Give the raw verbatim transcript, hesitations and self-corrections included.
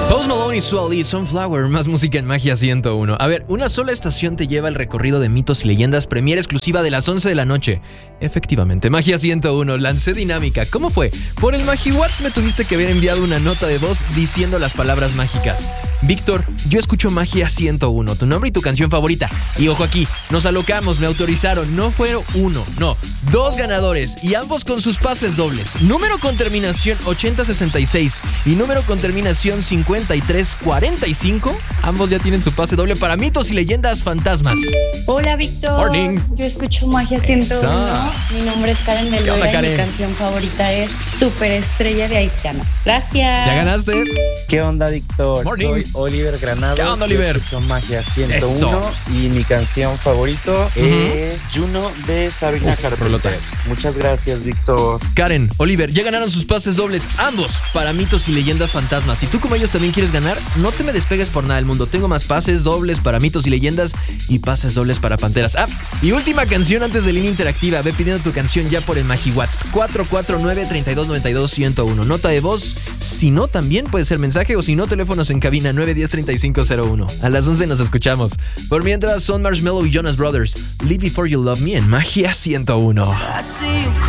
Post Malone y Sua Lee, Sunflower, más música en Magia ciento uno. A ver, una sola estación te lleva el recorrido de mitos y leyendas, premiere exclusiva de las once de la noche. Efectivamente, Magia ciento uno, lancé dinámica. ¿Cómo fue? Por el MagiWhat's me tuviste que haber enviado una nota de voz diciendo las palabras mágicas. Víctor, yo escucho Magia ciento uno, tu nombre y tu canción favorita. Y ojo aquí, nos alocamos, me autorizaron. No fueron uno, no, dos ganadores y ambos con sus pases dobles. Número con terminación ochenta sesenta y seis y número con terminación cincuenta y tres cuarenta y cinco. Ambos ya tienen su pase doble para mitos y leyendas fantasmas. Hola, Víctor. Morning. Yo escucho Magia ciento uno. Esa. Mi nombre es Karen de ¿Qué onda, Lola y Karen? mi canción favorita es Superestrella de Haitiana. Gracias. Ya ganaste. ¿Qué onda, Víctor? Morning. Soy Oliver Granado. ¿Qué onda, Oliver? Yo escucho Magia ciento uno Eso. y mi canción favorito Ujú. es Juno de Sabrina Uf, Carpenter. rolota. Muchas gracias, Víctor. Karen, Oliver, ya ganaron sus pases dobles, ambos, para mitos y leyendas fantasmas. Si tú como ellos también quieres ganar, no te me despegues por nada del mundo. Tengo más pases dobles para mitos y leyendas y pases dobles para panteras. Ah, y última canción antes de línea interactiva. Ve pidiendo tu canción ya por el MagiWhat's cuatro cuatro nueve, tres dos nueve dos, uno cero uno. Nota de voz, si no también puede ser mensaje o si no teléfonos en cabina nueve uno cero, tres cinco cero uno. A las once nos escuchamos. Por mientras son Marshmello y Jonas Brothers. Live Before You Love Me en Magia ciento uno.